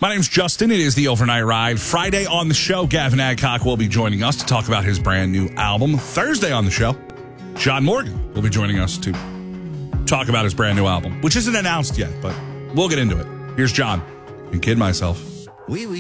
My name's Justin. It is the Overnight Ride. Friday on the show, Gavin Adcock will be joining us to talk about his brand new album. Thursday on the show, John Morgan will be joining us to talk about his brand new album, which isn't announced yet, but we'll get into it. Here's John and Kid Myself. Oui, oui.